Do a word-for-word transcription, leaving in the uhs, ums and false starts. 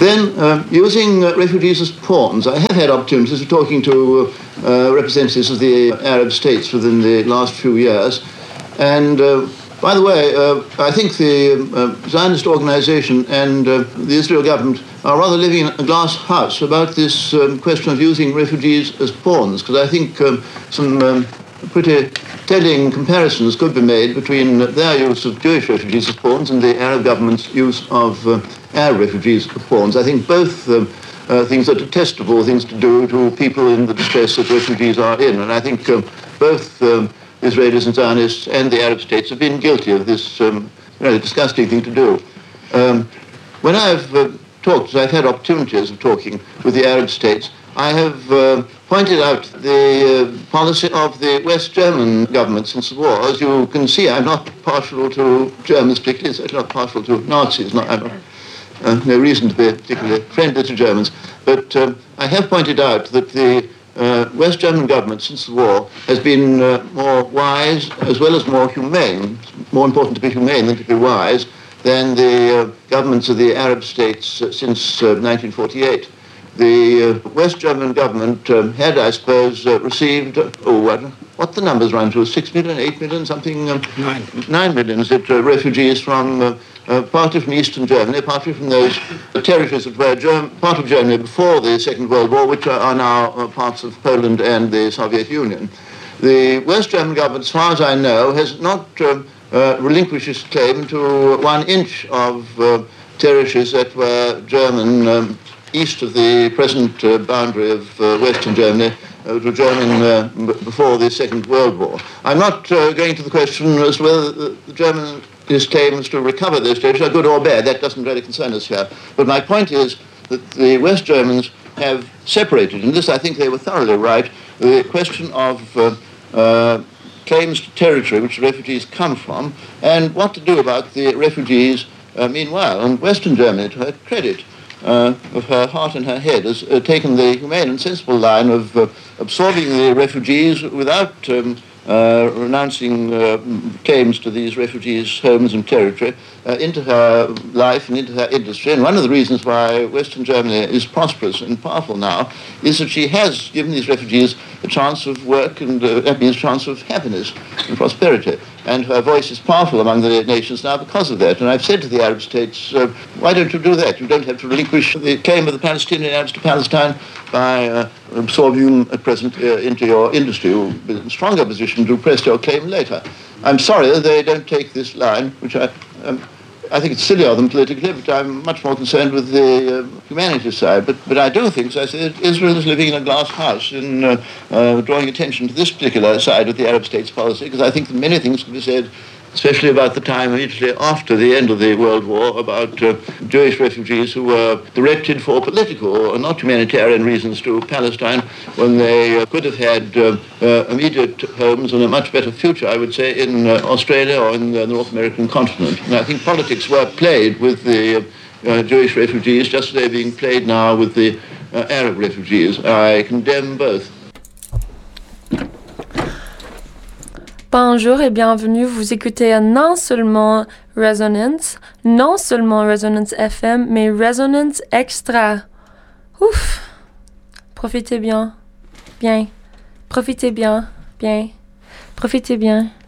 Then, um, using uh, refugees as pawns, I have had opportunities of talking to uh, representatives of the Arab states within the last few years. And, uh, by the way, uh, I think the uh, Zionist organization and uh, the Israel government are rather living in a glass house about this um, question of using refugees as pawns, because I think um, some um, pretty telling comparisons could be made between their use of Jewish refugees as pawns and the Arab government's use of uh, Arab refugees as pawns. I think both um, uh, things are detestable things to do to people in the distress that refugees are in. And I think um, both um, Israelis and Zionists and the Arab states have been guilty of this um, really disgusting thing to do. Um, when I've uh, talked, as I've had opportunities of talking with the Arab states, I have uh, pointed out the uh, policy of the West German government since the war. As you can see, I'm not partial to Germans particularly, certainly not partial to Nazis. Not, I'm not, uh, no reason to be particularly friendly to Germans. But um, I have pointed out that the uh, West German government since the war has been uh, more wise as well as more humane. It's more important to be humane than to be wise than the uh, governments of the Arab states uh, since uh, nineteen forty-eight. The uh, West German government um, had, I suppose, uh, received, uh, oh, what, what the numbers run to, six million, eight million, something? Um, nine. Nine millions that, uh, refugees from, uh, uh, partly from eastern Germany, partly from those territories that were Germ- part of Germany before the Second World War, which are, are now uh, parts of Poland and the Soviet Union. The West German government, as far as I know, has not um, uh, relinquished its claim to one inch of uh, territories that were German um, east of the present uh, boundary of uh, Western Germany, uh, to German uh, b- before the Second World War. I'm not uh, going to the question as to whether the, the German his claims to recover those territories are good or bad. That doesn't really concern us here. But my point is that the West Germans have separated, and this I think they were thoroughly right, the question of uh, uh, claims to territory which the refugees come from, and what to do about the refugees uh, meanwhile. And Western Germany, to her credit, Uh, of her heart and her head, has uh, taken the humane and sensible line of uh, absorbing the refugees without um, uh, renouncing uh, claims to these refugees' homes and territory uh, into her life and into her industry. And one of the reasons why Western Germany is prosperous and powerful now is that she has given these refugees a chance of work, and uh, that means a chance of happiness and prosperity. And her voice is powerful among the nations now because of that. And I've said to the Arab states, uh, why don't you do that? You don't have to relinquish the claim of the Palestinian Arabs to Palestine by uh, absorbing them at present uh, into your industry. You'll be in a stronger position to press your claim later. I'm sorry that they don't take this line, which I... Um, I think it's silly of them politically, but I'm much more concerned with the uh, humanities side. But but I do think, as I said, Israel is living in a glass house in uh, uh, drawing attention to this particular side of the Arab states policy, because I think that many things can be said, especially about the time immediately after the end of the World War, about uh, Jewish refugees who were directed for political or not humanitarian reasons to Palestine when they uh, could have had uh, uh, immediate homes and a much better future, I would say, in uh, Australia or in the North American continent. And I think politics were played with the uh, Jewish refugees just as they're being played now with the uh, Arab refugees. I condemn both. Bonjour et bienvenue, vous écoutez non seulement Resonance, non seulement Resonance F M, mais Resonance Extra. Ouf! Profitez bien, bien. Profitez bien, bien. Profitez bien.